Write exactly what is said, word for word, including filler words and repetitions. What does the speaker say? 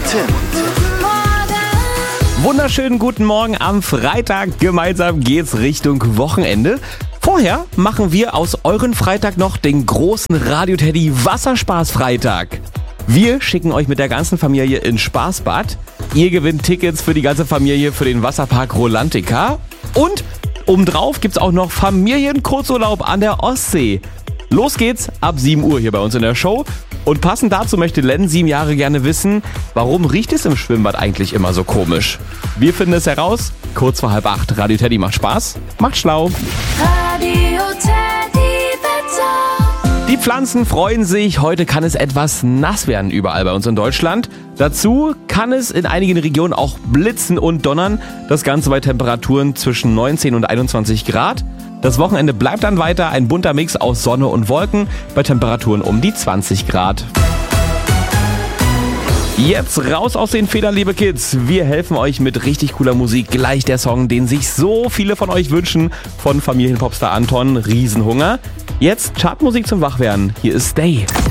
Tim. Wunderschönen guten Morgen am Freitag. Gemeinsam geht's Richtung Wochenende. Vorher machen wir aus euren Freitag noch den großen Radio Teddy Wasserspaß-Freitag. Wir schicken euch mit der ganzen Familie ins Spaßbad. Ihr gewinnt Tickets für die ganze Familie für den Wasserpark Rolantica. Und obendrauf gibt's auch noch Familienkurzurlaub an der Ostsee. Los geht's ab sieben Uhr hier bei uns in der Show. Und passend dazu möchte Len sieben Jahre gerne wissen, warum riecht es im Schwimmbad eigentlich immer so komisch? Wir finden es heraus, kurz vor halb acht. Radio Teddy macht Spaß, macht schlau. Radio Teddy Wetter. Die Pflanzen freuen sich, heute kann es etwas nass werden überall bei uns in Deutschland. Dazu kann es in einigen Regionen auch blitzen und donnern. Das Ganze bei Temperaturen zwischen neunzehn und einundzwanzig Grad. Das Wochenende bleibt dann weiter ein bunter Mix aus Sonne und Wolken bei Temperaturen um die zwanzig Grad. Jetzt raus aus den Federn, liebe Kids. Wir helfen euch mit richtig cooler Musik. Gleich der Song, den sich so viele von euch wünschen, von Familienpopstar Anton, Riesenhunger. Jetzt Chartmusik zum Wachwerden. Hier ist Stay.